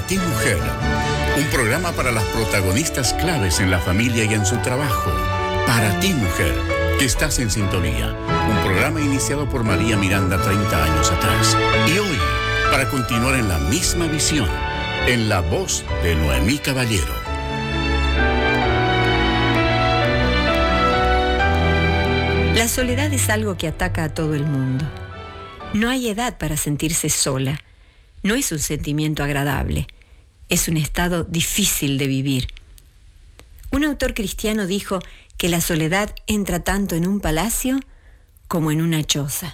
Para ti, mujer. Un programa para las protagonistas claves en la familia y en su trabajo. Para ti, mujer, que estás en sintonía. Un programa iniciado por María Miranda 30 años atrás. Y hoy, para continuar en la misma visión, en la voz de Noemí Caballero. La soledad es algo que ataca a todo el mundo. No hay edad para sentirse sola. No es un sentimiento agradable. Es un estado difícil de vivir. Un autor cristiano dijo que la soledad entra tanto en un palacio como en una choza.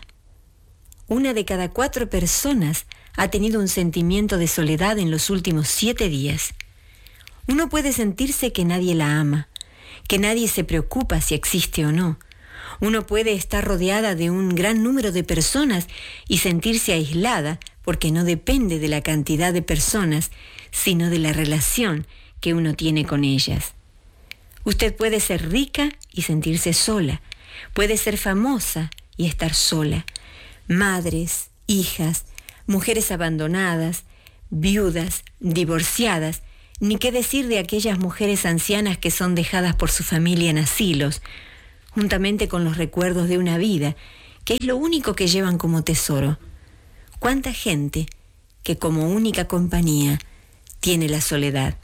1 de cada 4 personas ha tenido un sentimiento de soledad en los últimos 7 días. Uno puede sentirse que nadie la ama, que nadie se preocupa si existe o no. Uno puede estar rodeada de un gran número de personas y sentirse aislada porque no depende de la cantidad de personas, sino de la relación que uno tiene con ellas. Usted puede ser rica y sentirse sola. Puede ser famosa y estar sola. Madres, hijas, mujeres abandonadas, viudas, divorciadas, ni qué decir de aquellas mujeres ancianas que son dejadas por su familia en asilos, juntamente con los recuerdos de una vida, que es lo único que llevan como tesoro. ¿Cuánta gente que como única compañía tiene la soledad?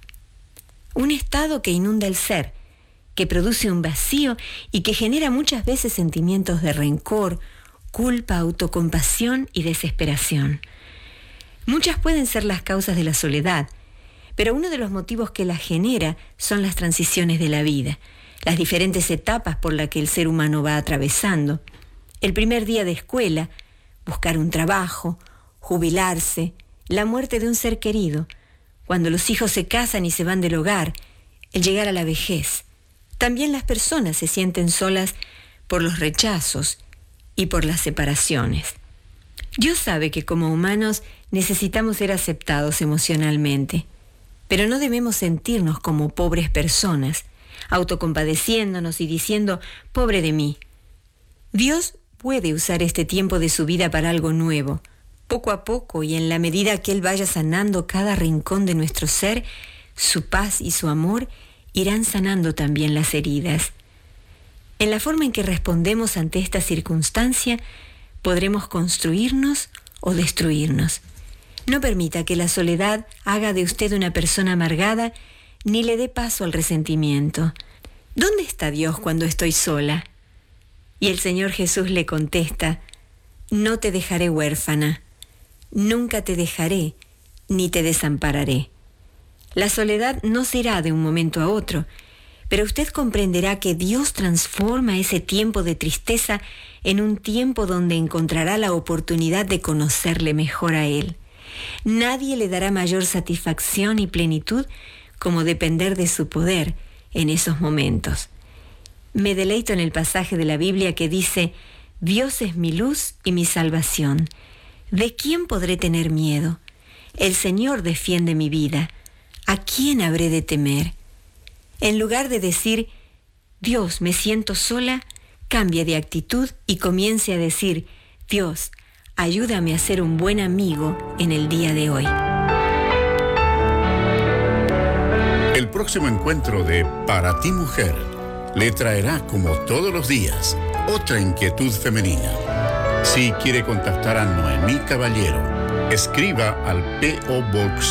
Un estado que inunda el ser, que produce un vacío y que genera muchas veces sentimientos de rencor, culpa, autocompasión y desesperación. Muchas pueden ser las causas de la soledad, pero uno de los motivos que la genera son las transiciones de la vida, las diferentes etapas por las que el ser humano va atravesando. El primer día de escuela, buscar un trabajo, jubilarse, la muerte de un ser querido, cuando los hijos se casan y se van del hogar, el llegar a la vejez. También las personas se sienten solas por los rechazos y por las separaciones. Dios sabe que como humanos necesitamos ser aceptados emocionalmente, pero no debemos sentirnos como pobres personas, autocompadeciéndonos y diciendo, pobre de mí. Dios puede usar este tiempo de su vida para algo nuevo. Poco a poco y en la medida que Él vaya sanando cada rincón de nuestro ser, su paz y su amor irán sanando también las heridas. En la forma en que respondemos ante esta circunstancia, podremos construirnos o destruirnos. No permita que la soledad haga de usted una persona amargada ni le dé paso al resentimiento. ¿Dónde está Dios cuando estoy sola? Y el Señor Jesús le contesta, no te dejaré huérfana, nunca te dejaré ni te desampararé. La soledad no será de un momento a otro, pero usted comprenderá que Dios transforma ese tiempo de tristeza en un tiempo donde encontrará la oportunidad de conocerle mejor a Él. Nadie le dará mayor satisfacción y plenitud como depender de su poder en esos momentos. Me deleito en el pasaje de la Biblia que dice, Dios es mi luz y mi salvación. ¿De quién podré tener miedo? El Señor defiende mi vida. ¿A quién habré de temer? En lugar de decir, Dios, me siento sola, cambie de actitud y comience a decir, Dios, ayúdame a ser un buen amigo en el día de hoy. El próximo encuentro de Para ti, mujer, le traerá, como todos los días, otra inquietud femenina. Si quiere contactar a Noemí Caballero, escriba al P.O. Box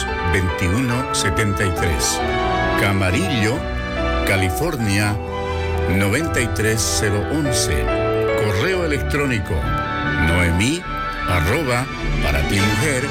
2173, Camarillo, California 93011. Correo electrónico noemí@paratimujer.com.